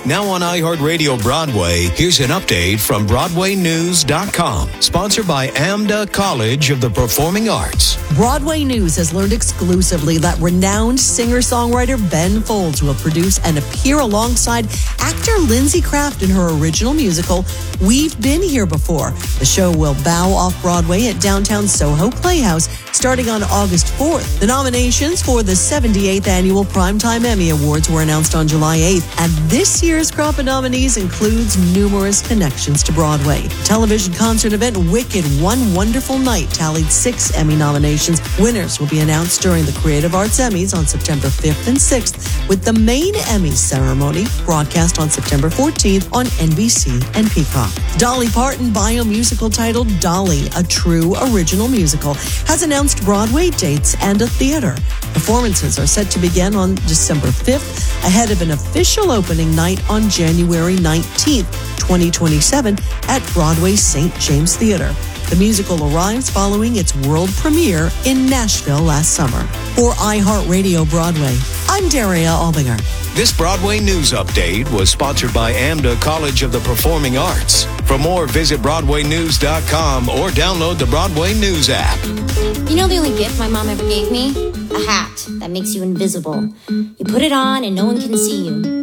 Now on iHeartRadio Broadway, here's an update from BroadwayNews.com. Sponsored by AMDA College of the Performing Arts. Broadway News has learned exclusively that renowned singer-songwriter Ben Folds will produce and appear alongside actor Lindsay Kraft in her original musical, We've Been Here Before. The show will bow off Broadway at downtown Soho Playhouse starting on August 4th. The nominations for the 78th Annual Primetime Emmy Awards were announced on July 8th, and this year's crop of nominees includes numerous connections to Broadway. Television concert event Wicked One Wonderful Night tallied 6 Emmy nominations. Winners will be announced during the Creative Arts Emmys on September 5th and 6th, with the main Emmy ceremony broadcast on September 14th on NBC and Peacock. Dolly Parton biomusical titled Dolly, a true original musical, has announced Broadway dates and a theater. Performances are set to begin on December 5th, ahead of an official opening night on January 19th, 2027 at Broadway's St. James Theater. The musical arrives following its world premiere in Nashville last summer. For iHeartRadio Broadway, I'm Daria Albinger. This Broadway News Update was sponsored by AMDA College of the Performing Arts. For more, visit BroadwayNews.com or download the Broadway News app. You know the only gift my mom ever gave me? A hat that makes you invisible. You put it on and no one can see you.